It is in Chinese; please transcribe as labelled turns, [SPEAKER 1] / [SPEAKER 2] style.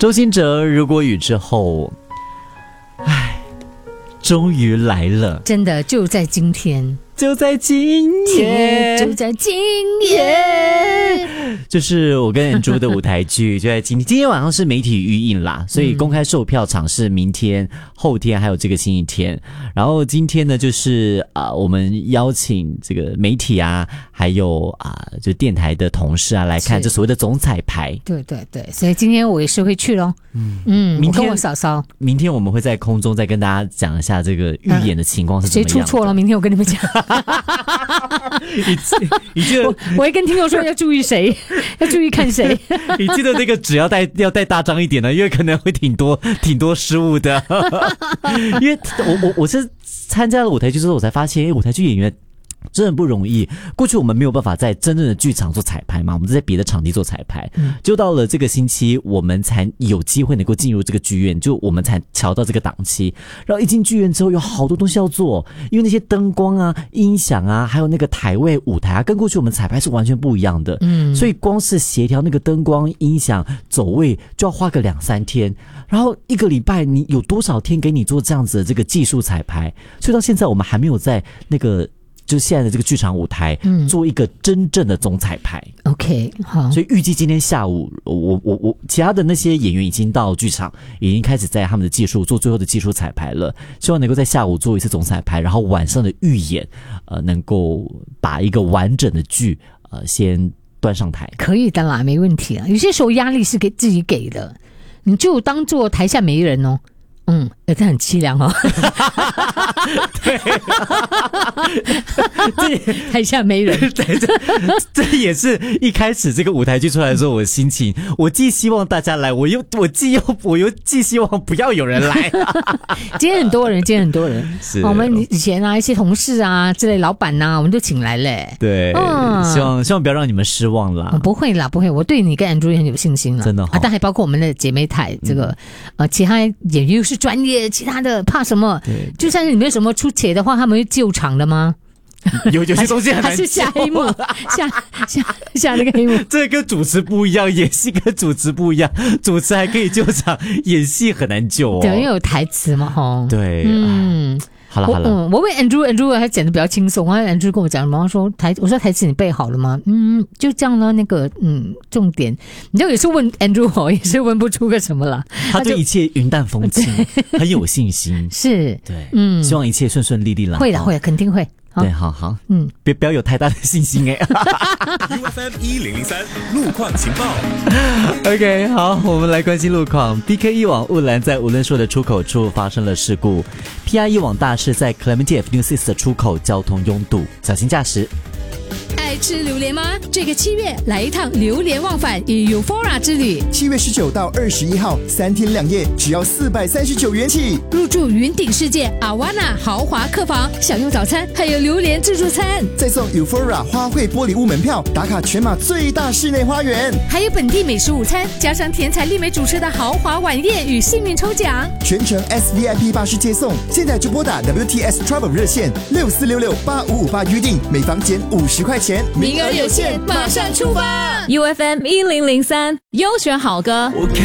[SPEAKER 1] 周兴哲如果雨之后，唉，终于来了，
[SPEAKER 2] 真的就在今天。
[SPEAKER 1] 就在今夜，
[SPEAKER 2] 就在今夜，
[SPEAKER 1] 就是我跟 Andrew 的舞台剧就在今天。今天晚上是媒体预映啦，所以公开售票场是明天、后天还有这个星期天。然后今天呢，就是我们邀请这个媒体啊，还有就电台的同事啊来看这所谓的总彩排。
[SPEAKER 2] 对对对，所以今天我也是会去咯。明天我跟我嫂嫂，明
[SPEAKER 1] 天我们会在空中再跟大家讲一下这个预演的情况是怎么样的。
[SPEAKER 2] 谁出错了？明天我跟你们讲。我会跟听众说要注意谁，要注意看谁。
[SPEAKER 1] 你记得那个纸要带大张一点呢，因为可能会挺多失误的。因为我是参加了舞台剧之后，我才发现，舞台剧演员真的不容易。过去我们没有办法在真正的剧场做彩排嘛，我们在别的场地做彩排。就到了这个星期，我们才有机会能够进入这个剧院，就我们才瞧到这个档期。然后一进剧院之后，有好多东西要做，因为那些灯光啊、音响啊，还有那个台位、舞台啊，跟过去我们彩排是完全不一样的。所以光是协调那个灯光、音响、走位，就要花个2-3天。然后一个礼拜，你有多少天给你做这样子的这个技术彩排？所以到现在，我们还没有在那个。就是现在的这个剧场舞台，做一个真正的总彩排。
[SPEAKER 2] OK， 好。
[SPEAKER 1] 所以预计今天下午，我其他的那些演员已经到剧场，已经开始在他们的技术做最后的技术彩排了。希望能够在下午做一次总彩排，然后晚上的预演，能够把一个完整的剧，先端上台。
[SPEAKER 2] 可以的啦，没问题啊。有些时候压力是给自己给的，你就当做台下没人哦。这很凄凉哦。
[SPEAKER 1] 对，
[SPEAKER 2] 台下没人。
[SPEAKER 1] 对，这也是一开始这个舞台剧出来的时候，我的心情，我既希望大家来，我又既希望不要有人来。
[SPEAKER 2] 今天很多人，
[SPEAKER 1] 是
[SPEAKER 2] 我们以前一些同事啊之类老板啊，我们都请来了。
[SPEAKER 1] 对，希望不要让你们失望啦。
[SPEAKER 2] 不会啦，不会，我对你跟 Andrew 很有信心啦。
[SPEAKER 1] 真的
[SPEAKER 2] 但还包括我们的姐妹台这个其他演员又是专业，其他的怕什么？就算是你们有什么出糗的话，他们会救场的吗？
[SPEAKER 1] 有些东西很难救，
[SPEAKER 2] 还是下黑幕，下那个黑幕。
[SPEAKER 1] 这跟主持不一样，演戏跟主持不一样，主持还可以救场，演戏很难救哦。
[SPEAKER 2] 对，因为有台词嘛，吼。
[SPEAKER 1] 对，好了。
[SPEAKER 2] 我问 Andrew 还讲得比较轻松啊。Andrew 跟我讲，然后说我说台词你背好了吗？就这样呢。那个重点，你就也是问 Andrew 也是问不出个什么了。
[SPEAKER 1] 他对一切云淡风轻，很有信心。
[SPEAKER 2] 是，
[SPEAKER 1] 对，希望一切顺顺利利啦。
[SPEAKER 2] 会的，肯定会。
[SPEAKER 1] 对，好，不要有太大的信心哎。
[SPEAKER 3] UFM 1003路况情报。
[SPEAKER 1] OK， 好，我们来关心路况。BK 一往雾兰在无论说的出口处发生了事故 ，PR 一往大士在 Clementi Avenue 6的出口交通拥堵，小心驾驶。
[SPEAKER 4] 爱吃榴莲吗？这个7月来一趟榴莲忘返与 Euphoria 之旅。
[SPEAKER 5] 7月19到21号，3天2夜，只要439元起。
[SPEAKER 4] 入住云顶世界 Awana 豪华客房，享用早餐，还有榴莲自助餐，
[SPEAKER 5] 再送 Euphoria 花卉玻璃屋门票，打卡全马最大室内花园，
[SPEAKER 4] 还有本地美食午餐，加上甜彩丽美主持的豪华晚宴与幸运抽奖，
[SPEAKER 5] 全程 SVIP 巴士接送。现在就拨打 WTS Travel 热线64668558预定，每房减50块钱，
[SPEAKER 4] 名额有限，马上出发。
[SPEAKER 6] UFM 1003优选好歌。
[SPEAKER 3] 我看